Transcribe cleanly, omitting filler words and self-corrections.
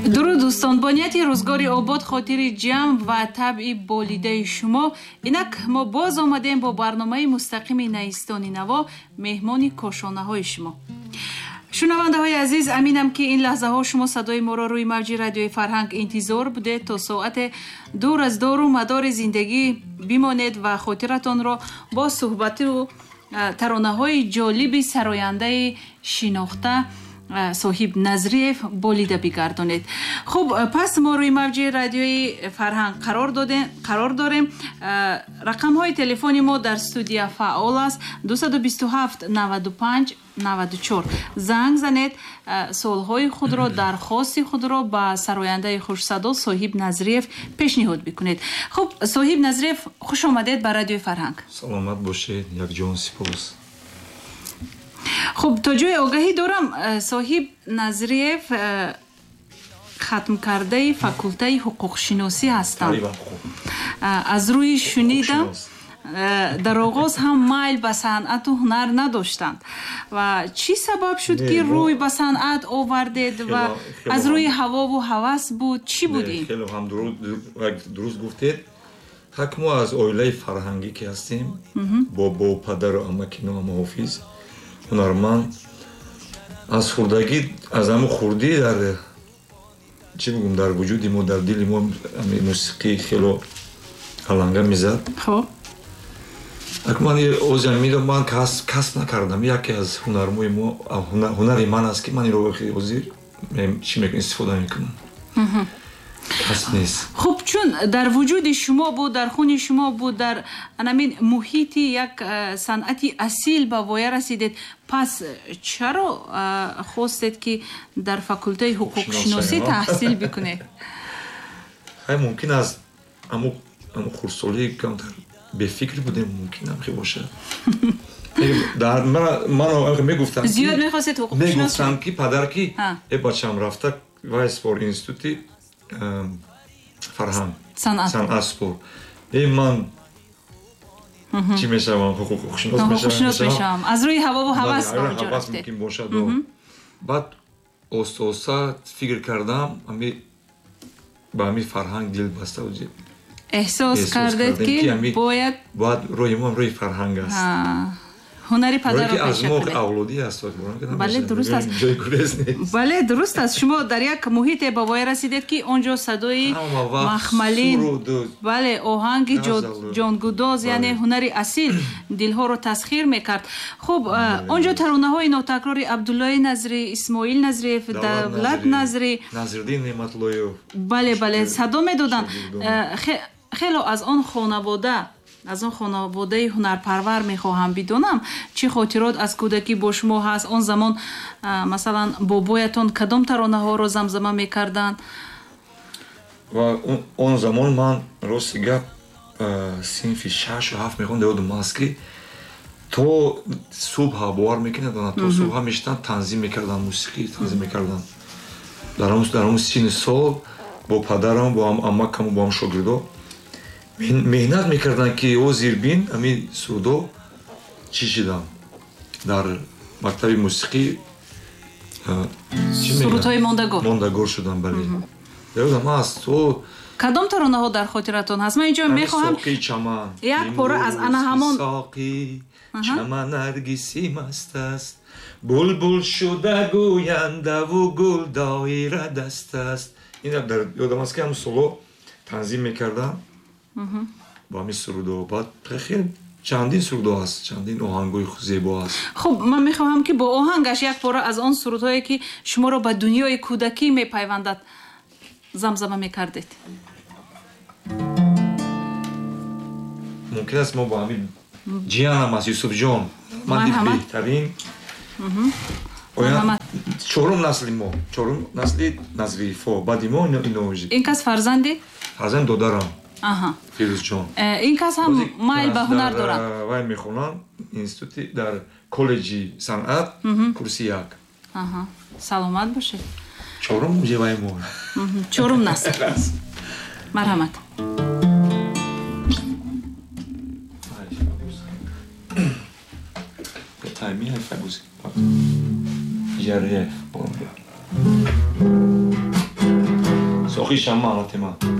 дуруд дӯстон, бо нияти рӯзгори обод, хотири ҷамъ ва табъи болидаи шумо, инак мо боз омадем бо барномаи мустақими Наистони Наво, меҳмони кошонаҳои шумо. шунавандаҳои азиз, аминам ки ин лаҳзаҳо шумо садои моро рӯи мавҷи радиои Фарҳанг интизор будед то соате дур аз дору мадори зиндагӣ бимонед ва хотиратонро бо суҳбату таронаҳои ҷолиби сарояндаи шинохта соҳиб Назриев болида бигардонед. Хуб, пас мо рӯи мавҷи радиои Фарҳанг қарор дорем. Рақамҳои телефони мо дар студия фаъол аст. 227 95 94 занг занед, суолҳои худро, дархости худро ба сарояндаи хушсадо соҳиб Назриев пешниҳод бикунед. Хуб, соҳиб Назриев, хуш омадед ба радиои Фарҳанг. саломат бошед, якҷон сипос. خب تا جای آگاهی دارم صاحب نظریف ختم کرده فاکولته حقوق شناسی هستند. از روی شنیدم در آغاز هم میل به صنعت و هنر نداشتند و چی سبب شد که روی به صنعت آوردید و از روی هوا و هوس بود؟ چی بود این؟ خیلی هم درست گفتید. حق ما از عائله فرهنگی که هستیم با پدر و عمه و حافظ هنرمند از خردگی از همون خوردی در چی بگم در وجودی ما در دل ما موسیقی خیلی علنگه میزد. خب من اوزمی رو من کسب نکردم. یکی از هنرموی ما هنری من است که من رو حاضر چی میکنم استفاده میکنم. خب چون در وجود شما بود، در خون شما بود، در همین محیطی یک صنعتی اصیل به وایه رسیدید، پس چرا خواستید که در فاکولته حقوق شناسی تحصیل بکنید؟ ممکن است اما خردسالی کمتر به فکر بودیم، ممکن هم باشه. در من میگفتم زیاد میخواستید حقوق شناسی؟ میگفتم که پدر که بچه‌ام رفته وایس فور اینستیتوت فرهنگ صنعت سپور من چی میشم؟ حقوق شناس میشم. از روی هوا و هوس اونجا رفته. ممکن باشد. بعد اوستا فکر کردم با همین فرهنگ دل بسته بود. احساس کردید که باید روی ما روی فرهنگ است. هنری پدر رو از موقع اولادی است. بله درست است. بله درست است. شما در یک محیط به وای رسیدید که اونجا صدای مخملین، بله آهنگ جانگوداز، یعنی هنری اصیل دلها رو تسخیر میکرد. خب اونجا ترانه های ناتکراری عبدالله نظری، اسماعیل نظریف، دولت نظری، نظرالدین نعمت‌اللهیوف، بله صدا میدادن. خیلی از اون خانواده هنرپرور میخواهم بدونم چی خاطرات از کودکی با شما هست؟ اون زمان مثلا بابایتون کدام ترانه ها رو زمزمه میکردن؟ و اون زمان من راستی گپ صنف 6 و 7 میخوندم در مسکی تو صبح باور میکنه تو صبح میشتن تنظیم میکردن، موسیقی تنظیم میکردن. در اون سن سال با پدرم با عمکم با هم شاگردا مهنت میکردن که او زیربین همین سودو چی شدم در مکتب موسیقی سرودهای ماندگار شدم. بله یادم هست. تو کدام ترانه ها در خاطرتون هست؟ من اینجا میخواهم یک پاره از انا همون ساقی چمن نرگسی مست است، بلبل شده گوینده و گل دایره دست است. این در یادم هست که هم سولو تنظیم میکردم با همین سرودو. بعد خیلی چندین سرودو هست، چندین آهنگوی زیبا هست. خب من میخواهم که با آهنگش یک پاره از آن سرودهایی که شما رو به دنیای کودکی میپیوندد زمزمه میکردید. ممکن است ما با همین جیانم از یوسف جان من بهترین چهارم نسلی ما، چهارم نسلی نظریفا، بعد ما اینو این کس فرزند دادرم فیروز جان. این کس هم مایل به هنر دارن. وای میخونن اینستیتوت در کالجی صنعت کورس 1. سلامت باشه. چهارم جوای ما. چهارم نسل. مرحمت. تایمی های فبوزی. جریه. хохишам ман ҳатиман.